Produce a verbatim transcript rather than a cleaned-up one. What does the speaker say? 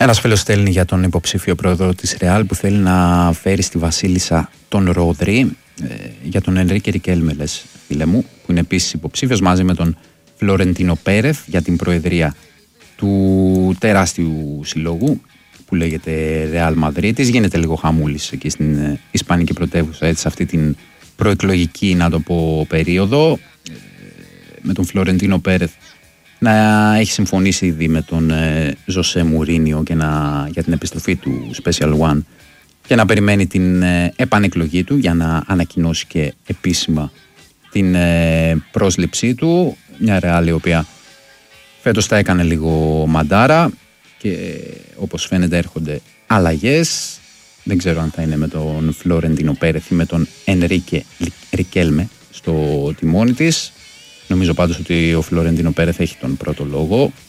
Ένας φίλος στέλνει για τον υποψήφιο πρόεδρο της Ρεάλ που θέλει να φέρει στη Βασίλισσα τον Ρόδρυ, ε, για τον Ενρίκε Ρικέλμε, λες, φίλε μου, που είναι επίσης υποψήφιος μαζί με τον Φλωρεντίνο Πέρεθ για την προεδρία του τεράστιου συλλόγου που λέγεται Ρεάλ Μαδρίτης. Γίνεται λίγο χαμούλης εκεί στην ε, Ισπανική πρωτεύουσα, έτσι, σε αυτή την προεκλογική, να το πω, περίοδο, ε, με τον Φλωρεντίνο Πέρεθ να έχει συμφωνήσει ήδη με τον ε, Ζωσέ Μουρίνιο και να, για την επιστροφή του Special One και να περιμένει την ε, επανεκλογή του για να ανακοινώσει και επίσημα την ε, πρόσληψή του. Μια Ρεάλ η οποία φέτος τα έκανε λίγο μαντάρα και ε, όπως φαίνεται έρχονται αλλαγές. Δεν ξέρω αν θα είναι με τον Φλωρεντίνο Πέρεθ ή με τον Ενρίκε Ρικέλμε στο τιμόνι της. Νομίζω πάντως ότι ο Φλωρεντίνο Πέρεθ έχει τον πρώτο λόγο.